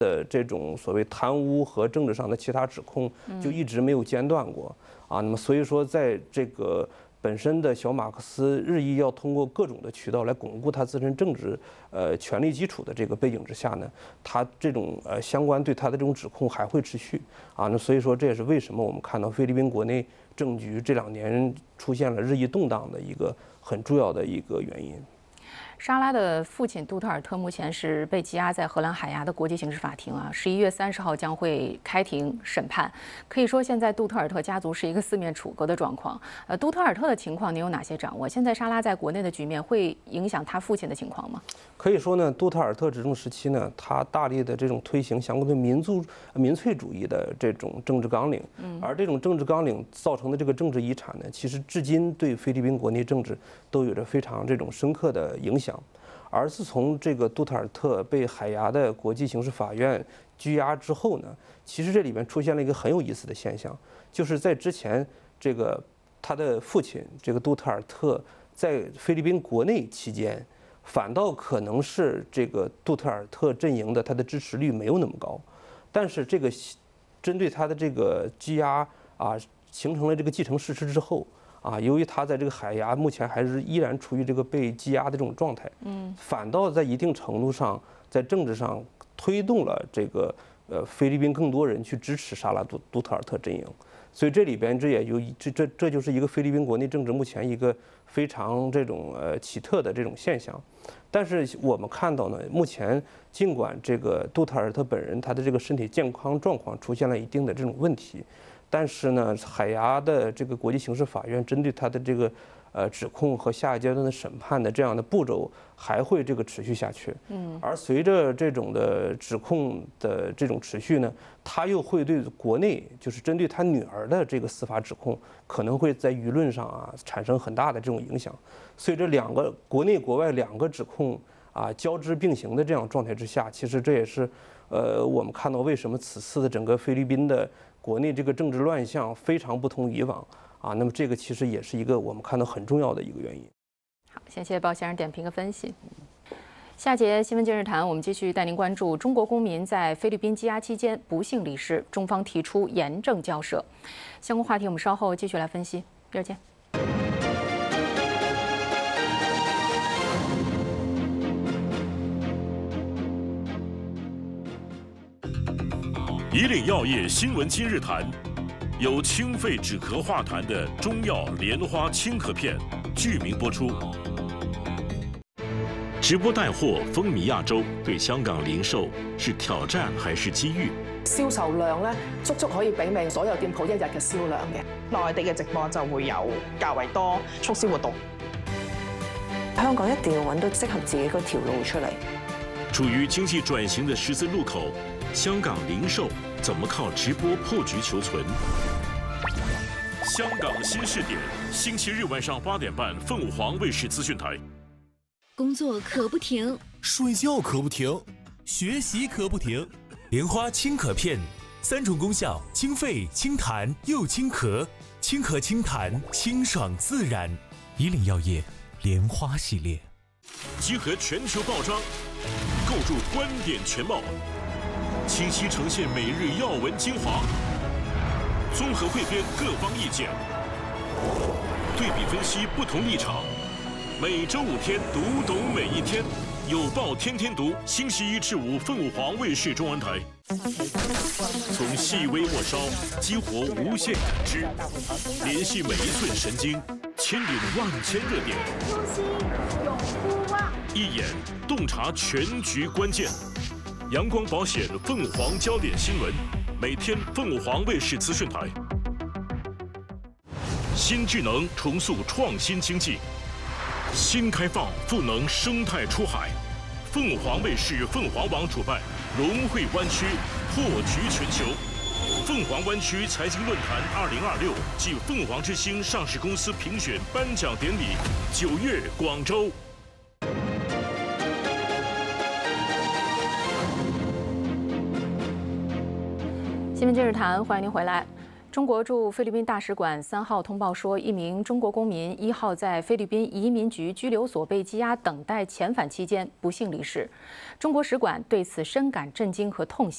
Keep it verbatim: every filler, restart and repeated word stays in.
的这种所谓贪污和政治上的其他指控就一直没有间断过啊。那么所以说，在这个本身的小马克思日益要通过各种的渠道来巩固他自身政治呃权力基础的这个背景之下呢，他这种呃相关对他的这种指控还会持续啊。那所以说，这也是为什么我们看到菲律宾国内政局这两年出现了日益动荡的一个很重要的一个原因。 莎拉的父亲杜特尔特目前是被羁押在荷兰海牙的国际刑事法庭啊，十一月三十号将会开庭审判。可以说，现在杜特尔特家族是一个四面楚歌的状况。呃，杜特尔特的情况您有哪些掌握？现在莎拉在国内的局面会影响他父亲的情况吗？ 可以说呢，杜特尔特执政时期呢，他大力的这种推行相对民族民粹主义的这种政治纲领，而这种政治纲领造成的这个政治遗产呢，其实至今对菲律宾国内政治都有着非常这种深刻的影响。而自从这个杜特尔特被海牙的国际刑事法院拘押之后呢，其实这里面出现了一个很有意思的现象，就是在之前这个他的父亲这个杜特尔特在菲律宾国内期间，反倒可能是这个杜特尔特阵营的他的支持率没有那么高，但是这个针对他的这个羁押啊，形成了这个既成事实之后。啊，由于他在这个海牙目前还是依然处于这个被羁押的这种状态，嗯，反倒在一定程度上在政治上推动了这个呃菲律宾更多人去支持莎拉杜杜特尔特阵营，所以这里边这也有这这这就是一个菲律宾国内政治目前一个非常这种呃奇特的这种现象。但是我们看到呢，目前尽管这个杜特尔特本人他的这个身体健康状况出现了一定的这种问题。但是呢，海牙的这个国际刑事法院针对他的这个呃指控和下一阶段的审判的这样的步骤还会这个持续下去。嗯，而随着这种的指控的这种持续呢，他又会对国内就是针对他女儿的这个司法指控，可能会在舆论上啊产生很大的这种影响。所以这两个国内国外两个指控啊交织并行的这样状态之下，其实这也是呃我们看到为什么此次的整个菲律宾的国内这个政治乱象非常不同以往啊，那么这个其实也是一个我们看到很重要的一个原因。 好，谢谢鲍先生点评和分析。下节新闻今日谈，我们继续带您关注中国公民在菲律宾羁押期间不幸离世，中方提出严正交涉。相关话题我们稍后继续来分析，一会儿见。 以岭药业新闻今日谈，由清肺止咳化痰的中药莲花清咳片剧名播出。直播帶貨風靡亞洲，對香港零售是挑戰還是機遇？ 銷售量咧，足足可以媲美所有店鋪一日嘅銷量嘅。 內地嘅直播就會有較為多促銷活動。 香港一定要揾到適合自己嗰條路出嚟。 處於經濟轉型的十字路口，香港零售怎麼靠直播破局求存？香港新視點，星期日晚上八點半，鳳凰衛視資訊台。 工作可不停， 睡觉可不停，学习可不停。莲花清咳片，三种功效：清肺、清痰又清咳，清咳清痰，清爽自然。以岭药业莲花系列， 集合全球报章，构筑观点全貌，清晰呈现每日要闻精华，综合汇编各方意见，对比分析不同立场。每周五天，读懂每一天，有报天天读，星期一至五，凤凰卫视中文台。从细微末梢激活无限感知，联系每一寸神经，牵引万千热点。 初心永不忘， 一眼洞察全局关键。阳光保险凤凰焦点新闻，每天凤凰卫视资讯台。新智能重塑创新经济。新开放赋能生态出海，凤凰卫视凤凰网主办融汇湾区破局全球，凤凰湾区财经论坛二零二六暨凤凰之星上市公司评选颁奖典礼，九月广州。 新闻今日谈，欢迎您回来。中国驻菲律宾大使馆三号通报说，一名中国公民一号在菲律宾移民局拘留所被羁押等待遣返期间不幸离世。中国使馆对此深感震惊和痛惜。